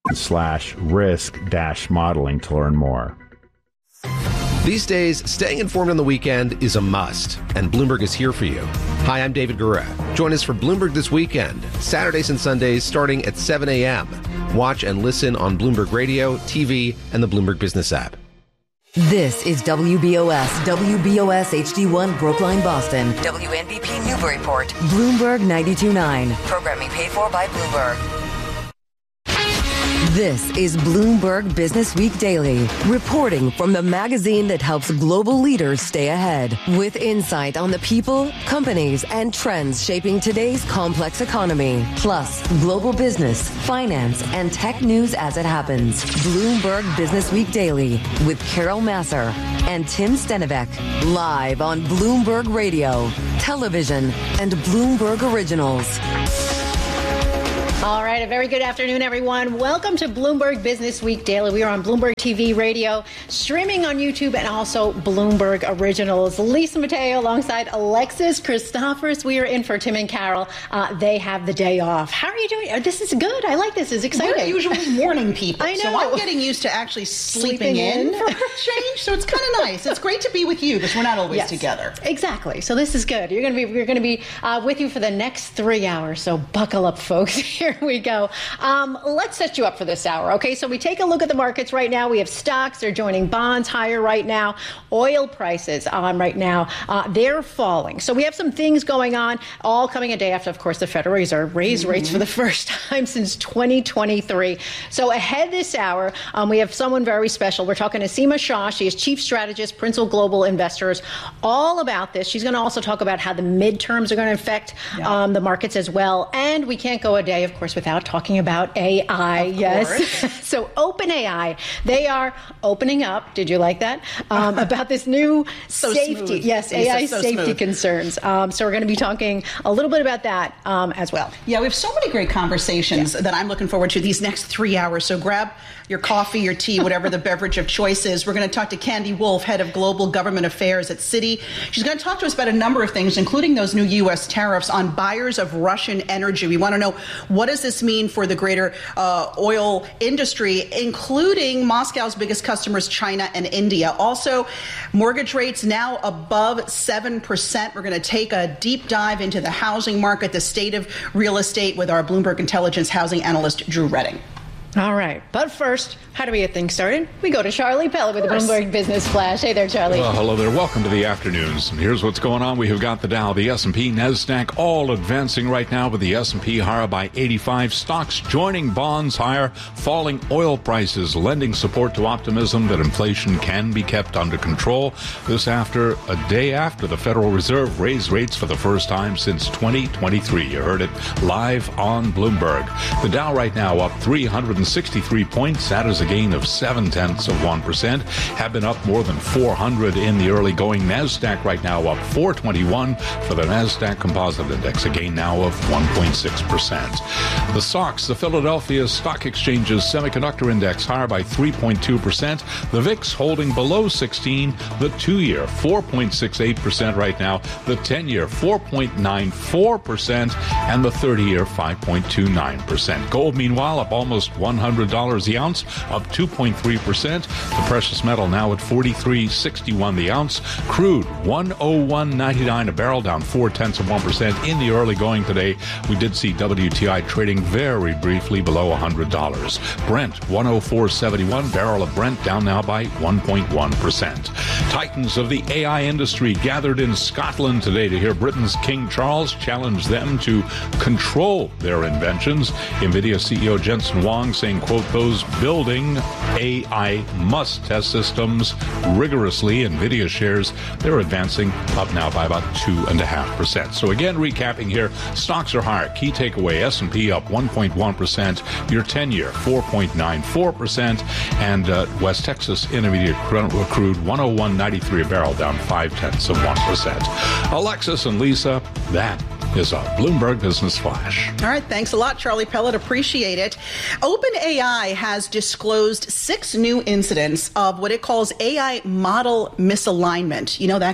bloomberg.com/risk-modeling to learn more. These days, staying informed on the weekend is a must, and Bloomberg is here for you. Hi, I'm David Gura. Join us for Bloomberg This Weekend, Saturdays and Sundays starting at 7 a.m. Watch and listen on Bloomberg Radio, TV, and the Bloomberg Business app. This is WBOS HD1 Brookline, Boston. WNBP Newburyport. Bloomberg 92.9. Programming paid for by Bloomberg. This is Bloomberg Business Week Daily, reporting from the magazine that helps global leaders stay ahead, with insight on the people, companies, and trends shaping today's complex economy, plus global business, finance, and tech news as it happens. Bloomberg Business Week Daily with Carol Masser and Tim Stenivek, live on Bloomberg Radio, television, and Bloomberg Originals. All right, a very good afternoon, everyone. Welcome to Bloomberg Business Week Daily. We are on Bloomberg TV Radio, streaming on YouTube, and also Bloomberg Originals. Lisa Mateo alongside Alexis Christophers. We are in for Tim and Carol. They have the day off. How are you doing? This is good. I like this. It's exciting. We're usually morning people. I know. So I'm getting used to actually sleeping in for a change. So it's kind of nice. It's great to be with you because we're not always together. Exactly. So this is good. We're going to be with you for the next 3 hours. So buckle up, folks. Here we go. Let's set you up for this hour. Okay, so we take a look at the markets right now. We have stocks. They're joining bonds higher right now. Oil prices right now, they're falling. So we have some things going on, all coming a day after, of course, the Federal Reserve raised rates for the first time since 2023. So ahead this hour, we have someone very special. We're talking to Seema Shah. She is Chief Strategist, Principal Global Investors, all about this. She's going to also talk about how the midterms are going to affect the markets as well. And we can't go a day, of course, without talking about AI. Yes. So OpenAI, they are opening up. Did you like that? About this new safety. Smooth. Yes, AI safety concerns. So we're going to be talking a little bit about that as well. Yeah, we have so many great conversations that I'm looking forward to these next 3 hours. So grab your coffee, your tea, whatever the beverage of choice is. We're going to talk to Candy Wolf, Head of Global Government Affairs at Citi. She's going to talk to us about a number of things, including those new U.S. tariffs on buyers of Russian energy. We want to know, what does this mean for the greater oil industry, including Moscow's biggest customers, China and India. Also, mortgage rates now above 7%. We're going to take a deep dive into the housing market, the state of real estate, with our Bloomberg Intelligence housing analyst, Drew Redding. All right. But first, how do we get things started? We go to Charlie Pella with the Bloomberg Business Flash. Hey there, Charlie. Well, hello there. Welcome to the afternoons. And here's what's going on. We have got the Dow, the S&P, NASDAQ all advancing right now, with the S&P higher by 85. Stocks joining bonds higher. Falling oil prices lending support to optimism that inflation can be kept under control. This after a day after the Federal Reserve raised rates for the first time since 2023. You heard it live on Bloomberg. The Dow right now up 363 points. That is a gain of 0.7%. Have been up more than 400 in the early going. NASDAQ right now up 421 for the NASDAQ Composite Index, a gain now of 1.6%. The SOX, the Philadelphia Stock Exchange's Semiconductor Index, higher by 3.2%. The VIX holding below 16. The 2-year 4.68% right now. The 10-year 4.94%, and the 30-year 5.29%. Gold, meanwhile, up almost $100 the ounce, up 2.3%. The precious metal now at $43.61 the ounce. Crude $101.99 a barrel, down 0.4% in the early going today. We did see WTI trading very briefly below $100. Brent $104.71, barrel of Brent down now by 1.1%. Titans of the AI industry gathered in Scotland today to hear Britain's King Charles challenge them to control their inventions. NVIDIA CEO Jensen Huang saying, quote, those building AI must test systems rigorously. NVIDIA shares, they're advancing up now by about 2.5%. So again, recapping here, stocks are higher. Key takeaway, S&P up 1.1%, your 10-year 4.94%, and West Texas Intermediate crude 101.93 a barrel, down 0.5%. Alexis and Lisa, that is a Bloomberg Business Flash. All right, thanks a lot, Charlie Pellet. Appreciate it. OpenAI has disclosed 6 new incidents of what it calls AI model misalignment. You know, that can't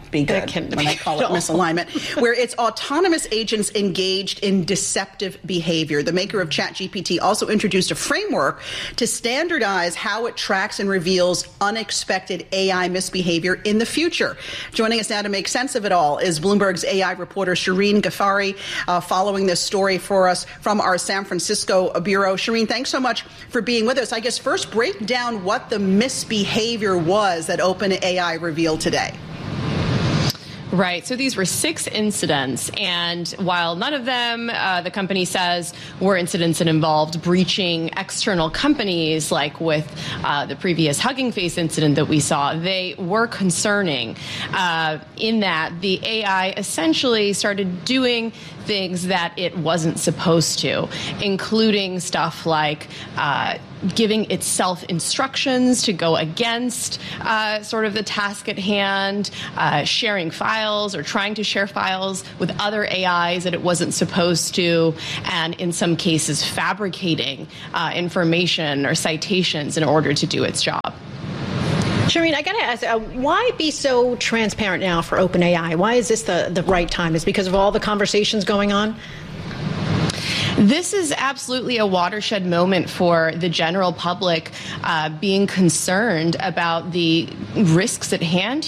be good when I call it misalignment, where its autonomous agents engaged in deceptive behavior. The maker of ChatGPT also introduced a framework to standardize how it tracks and reveals unexpected AI misbehavior in the future. Joining us now to make sense of it all is Bloomberg's AI reporter Shireen Ghaffari, following this story for us from our San Francisco bureau. Shireen, thanks so much for being with us. I guess first break down what the misbehavior was that OpenAI revealed today. Right. So these were 6 incidents. And while none of them, the company says, were incidents that involved breaching external companies, like with the previous Hugging Face incident that we saw, they were concerning in that the AI essentially started doing things that it wasn't supposed to, including stuff like giving itself instructions to go against sort of the task at hand, sharing files or trying to share files with other AIs that it wasn't supposed to, and in some cases fabricating information or citations in order to do its job. Shireen, I got to ask, why be so transparent now for OpenAI? Why is this the right time? Is it because of all the conversations going on? This is absolutely a watershed moment for the general public being concerned about the risks at hand